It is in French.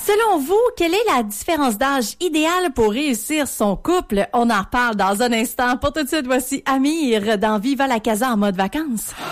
Selon vous, quelle est la différence d'âge idéale pour réussir son couple? On en reparle dans un instant. Pour tout de suite, voici Amir dans Viva la Casa en mode vacances.